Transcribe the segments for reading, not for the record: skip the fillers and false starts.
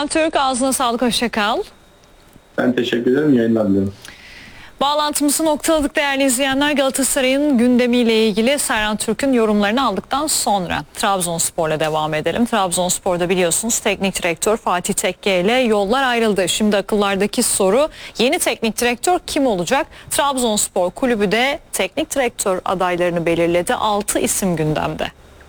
Serhan Türk, ağzına sağlık, hoşça kal. Ben teşekkür ederim, yayınlar diliyorum. Bağlantımızı noktaladık değerli izleyenler. Galatasaray'ın gündemiyle ilgili Serhan Türk'ün yorumlarını aldıktan sonra Trabzonspor'la devam edelim. Trabzonspor'da biliyorsunuz teknik direktör Fatih Tekke ile yollar ayrıldı. Şimdi akıllardaki soru, yeni teknik direktör kim olacak? Trabzonspor kulübü de teknik direktör adaylarını belirledi. 6 isim gündemde.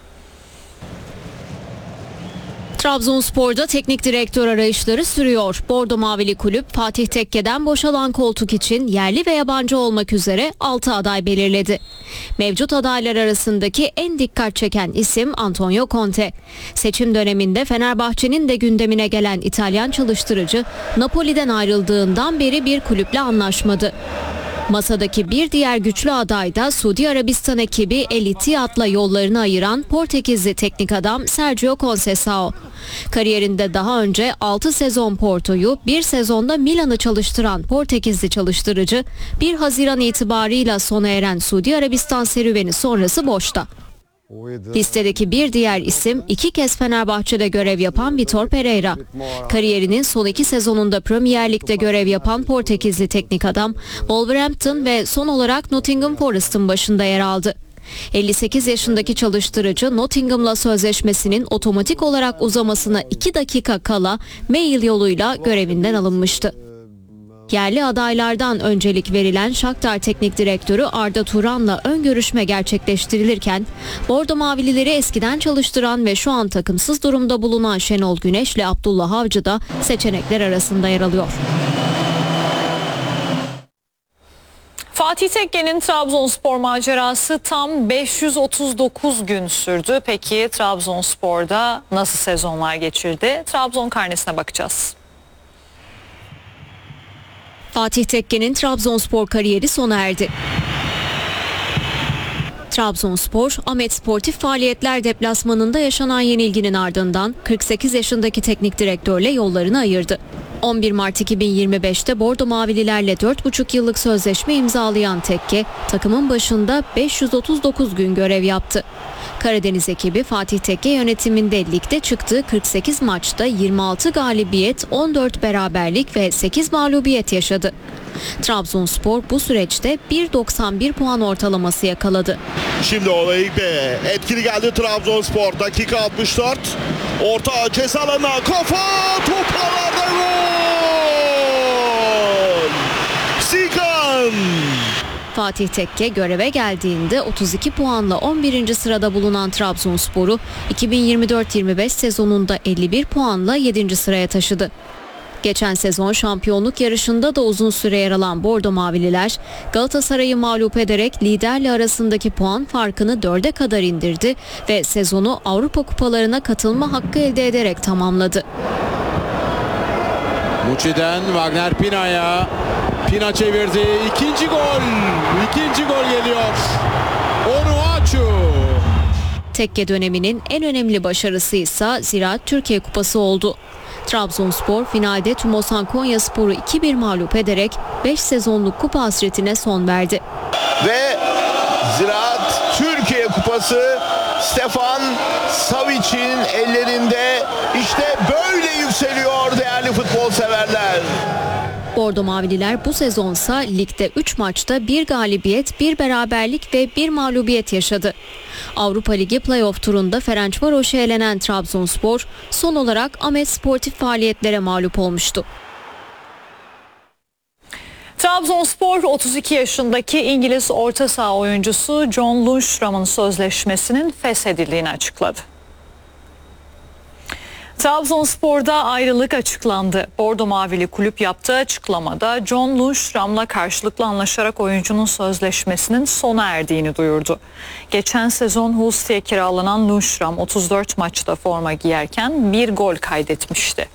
Trabzonspor'da teknik direktör arayışları sürüyor. Bordo Mavili kulüp Fatih Tekke'den boşalan koltuk için yerli ve yabancı olmak üzere 6 aday belirledi. Mevcut adaylar arasındaki en dikkat çeken isim Antonio Conte. Seçim döneminde Fenerbahçe'nin de gündemine gelen İtalyan çalıştırıcı Napoli'den ayrıldığından beri bir kulüple anlaşmadı. Masadaki bir diğer güçlü aday da Suudi Arabistan ekibi El Ittihad'la yollarını ayıran Portekizli teknik adam Sergio Conceição. Kariyerinde daha önce 6 sezon Porto'yu, 1 sezonda Milan'ı çalıştıran Portekizli çalıştırıcı 1 Haziran itibarıyla sona eren Suudi Arabistan serüveni sonrası boşta. Listedeki bir diğer isim 2 kez Fenerbahçe'de görev yapan Vitor Pereira. Kariyerinin son 2 sezonunda Premier Lig'de görev yapan Portekizli teknik adam Wolverhampton ve son olarak Nottingham Forest'ın başında yer aldı. 58 yaşındaki çalıştırıcı Nottingham'la sözleşmesinin otomatik olarak uzamasına 2 dakika kala mail yoluyla görevinden alınmıştı. Yerli adaylardan öncelik verilen Shakhtar Teknik Direktörü Arda Turan'la ön görüşme gerçekleştirilirken Bordo Mavilileri eskiden çalıştıran ve şu an takımsız durumda bulunan Şenol Güneş ile Abdullah Avcı da seçenekler arasında yer alıyor. Fatih Tekke'nin Trabzonspor macerası tam 539 gün sürdü. Peki Trabzonspor'da nasıl sezonlar geçirdi? Trabzon karnesine bakacağız. Fatih Tekke'nin Trabzonspor kariyeri sona erdi. Trabzonspor, Ahmet Sportif Faaliyetler deplasmanında yaşanan yenilginin ardından 48 yaşındaki teknik direktörle yollarını ayırdı. 11 Mart 2025'te Bordo Mavililerle 4,5 yıllık sözleşme imzalayan Tekke, takımın başında 539 gün görev yaptı. Karadeniz ekibi Fatih Tekke yönetiminde ligde çıktığı 48 maçta 26 galibiyet, 14 beraberlik ve 8 mağlubiyet yaşadı. Trabzonspor bu süreçte 1.91 puan ortalaması yakaladı. Şimdi olayı be. Etkili geldi Trabzonspor. Dakika 64. Orta ceza alanına kafa top ağlarda gol. Sikan. Fatih Tekke göreve geldiğinde 32 puanla 11. sırada bulunan Trabzonspor'u 2024-25 sezonunda 51 puanla 7. sıraya taşıdı. Geçen sezon şampiyonluk yarışında da uzun süre yer alan Bordo Mavililer Galatasaray'ı mağlup ederek liderle arasındaki puan farkını 4'e kadar indirdi ve sezonu Avrupa kupalarına katılma hakkı elde ederek tamamladı. Muçi'den Wagner Pina'ya. Pina çevirdi. İkinci gol geliyor. Onuachu. Tekke döneminin en önemli başarısı ise Ziraat Türkiye Kupası oldu. Trabzonspor finalde Tumosan Konyaspor'u 2-1 mağlup ederek 5 sezonluk kupa hasretine son verdi. Ve Ziraat Türkiye Kupası Stefan Savic'in ellerinde, işte böyle yükseliyor değerli futbol severler. Bordo Mavililer bu sezonsa ligde 3 maçta 1 galibiyet, 1 beraberlik ve 1 mağlubiyet yaşadı. Avrupa Ligi playoff turunda Ferencvaros'a elenen Trabzonspor son olarak Ahmet Sportif Faaliyetlere mağlup olmuştu. Trabzonspor 32 yaşındaki İngiliz orta saha oyuncusu John Lundström'ün sözleşmesinin feshedildiğini açıkladı. Trabzonspor'da ayrılık açıklandı. Bordo Mavili kulüp yaptığı açıklamada John Lundström'la karşılıklı anlaşarak oyuncunun sözleşmesinin sona erdiğini duyurdu. Geçen sezon Hull City'ye kiralanan Lundström 34 maçta forma giyerken 1 gol kaydetmişti.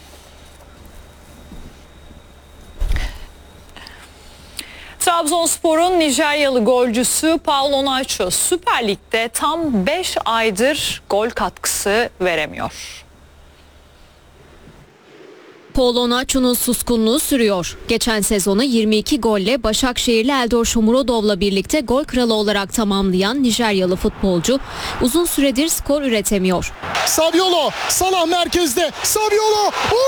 Trabzonspor'un Nijeryalı golcüsü Paul Onaçu Süper Lig'de tam 5 aydır gol katkısı veremiyor. Paul Onaçu'nun suskunluğu sürüyor. Geçen sezonu 22 golle Başakşehirli Eldor Shomurodov'la birlikte gol kralı olarak tamamlayan Nijeryalı futbolcu uzun süredir skor üretemiyor. Saviolo, Salah merkezde, Saviolo!